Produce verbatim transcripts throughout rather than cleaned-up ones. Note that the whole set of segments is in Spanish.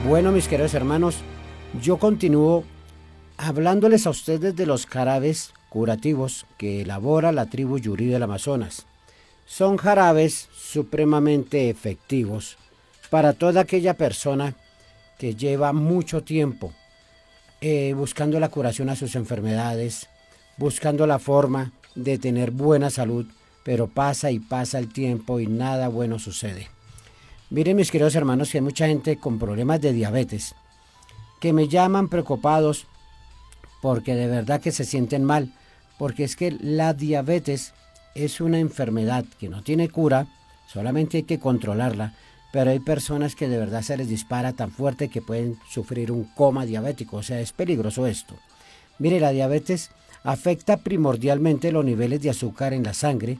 Bueno, mis queridos hermanos, yo continúo hablándoles a ustedes de los jarabes curativos que elabora la tribu Yurí del Amazonas. Son jarabes supremamente efectivos para toda aquella persona que lleva mucho tiempo eh, buscando la curación a sus enfermedades, buscando la forma de tener buena salud, pero pasa y pasa el tiempo y nada bueno sucede. Miren, mis queridos hermanos, que hay mucha gente con problemas de diabetes que me llaman preocupados porque de verdad que se sienten mal, porque es que la diabetes es una enfermedad que no tiene cura, solamente hay que controlarla, pero hay personas que de verdad se les dispara tan fuerte que pueden sufrir un coma diabético, o sea, es peligroso esto. Mire, la diabetes afecta primordialmente los niveles de azúcar en la sangre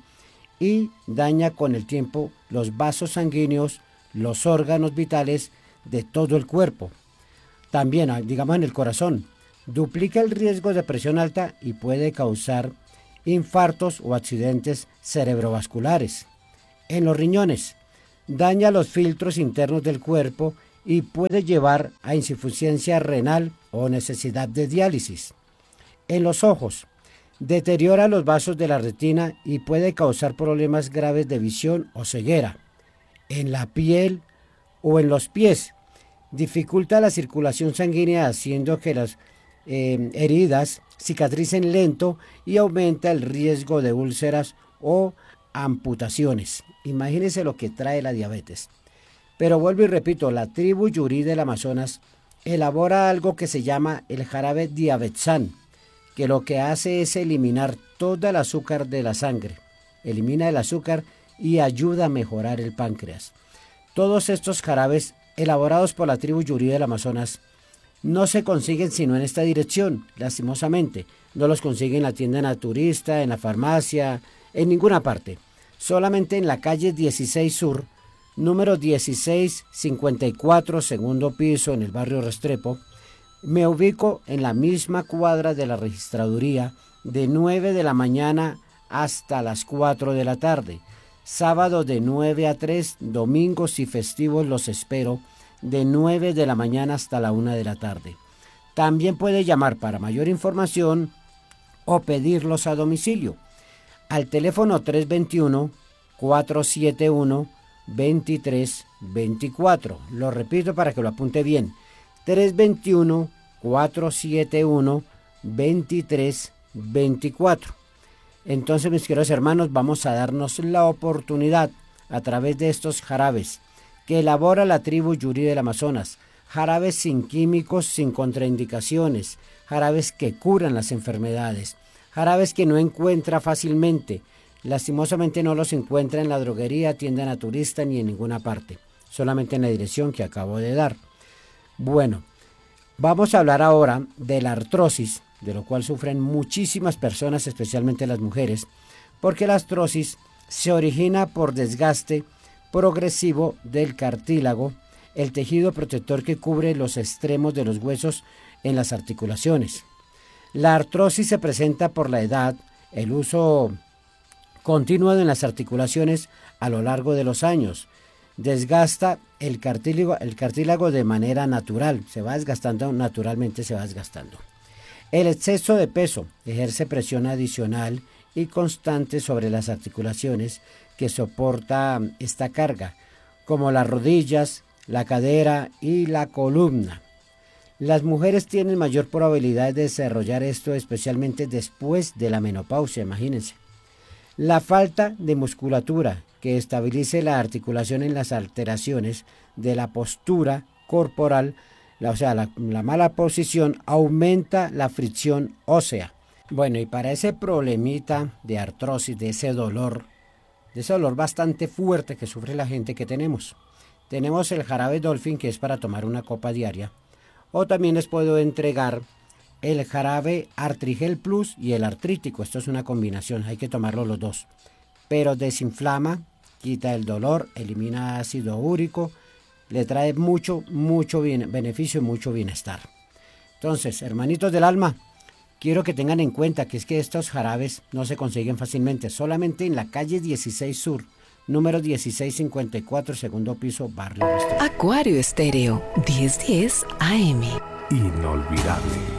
y daña con el tiempo los vasos sanguíneos, los órganos vitales de todo el cuerpo. También, digamos, en el corazón, duplica el riesgo de presión alta y puede causar infartos o accidentes cerebrovasculares. En los riñones, daña los filtros internos del cuerpo y puede llevar a insuficiencia renal o necesidad de diálisis. En los ojos, deteriora los vasos de la retina y puede causar problemas graves de visión o ceguera. En la piel o en los pies, dificulta la circulación sanguínea haciendo que las eh, heridas cicatricen lento y aumenta el riesgo de úlceras o amputaciones. Imagínense lo que trae la diabetes. Pero vuelvo y repito, la tribu Yurí del Amazonas elabora algo que se llama el jarabe Diabetsan, que lo que hace es eliminar todo el azúcar de la sangre, elimina el azúcar y ayuda a mejorar el páncreas. Todos estos jarabes elaborados por la tribu Yurí del Amazonas no se consiguen sino en esta dirección, lastimosamente. No los consiguen en la tienda naturista, en la farmacia, en ninguna parte. Solamente en la calle dieciséis Sur, número dieciséis cincuenta y cuatro, segundo piso, en el barrio Restrepo. Me ubico en la misma cuadra de la registraduría de nueve de la mañana hasta las cuatro de la tarde. Sábado de nueve a tres, domingos y festivos los espero de nueve de la mañana hasta la una de la tarde. También puede llamar para mayor información o pedirlos a domicilio al teléfono tres dos uno, cuatro siete uno, dos tres dos cuatro. Lo repito para que lo apunte bien. tres dos uno, cuatro siete uno, dos tres dos cuatro. Entonces, mis queridos hermanos, vamos a darnos la oportunidad a través de estos jarabes que elabora la tribu Yurí del Amazonas, jarabes sin químicos, sin contraindicaciones, jarabes que curan las enfermedades, jarabes que no encuentra fácilmente, lastimosamente no los encuentra en la droguería, tienda naturista ni en ninguna parte, solamente en la dirección que acabo de dar. Bueno, vamos a hablar ahora de la artrosis, de lo cual sufren muchísimas personas, especialmente las mujeres, porque la artrosis se origina por desgaste progresivo del cartílago, el tejido protector que cubre los extremos de los huesos en las articulaciones. La artrosis se presenta por la edad, el uso continuo en las articulaciones a lo largo de los años. Desgasta el cartílago, el cartílago de manera natural, se va desgastando naturalmente, se va desgastando. El exceso de peso ejerce presión adicional y constante sobre las articulaciones que soporta esta carga, como las rodillas, la cadera y la columna. Las mujeres tienen mayor probabilidad de desarrollar esto, especialmente después de la menopausia, imagínense. La falta de musculatura que estabilice la articulación en las alteraciones de la postura corporal, la, o sea, la, la mala posición aumenta la fricción ósea. Bueno, y para ese problemita de artrosis, de ese dolor, de ese dolor bastante fuerte que sufre la gente que tenemos, tenemos el jarabe Dolphin, que es para tomar una copa diaria, o también les puedo entregar el jarabe Artrigel Plus y el artrítico. Esto es una combinación, hay que tomarlo los dos, pero desinflama, quita el dolor, elimina ácido úrico, le trae mucho, mucho bien, beneficio y mucho bienestar. Entonces, hermanitos del alma, quiero que tengan en cuenta que es que estos jarabes no se consiguen fácilmente, solamente en la calle dieciséis Sur, número dieciséis cincuenta y cuatro, segundo piso, Barrio Restaurante. Acuario Estéreo, diez diez A M. Inolvidable.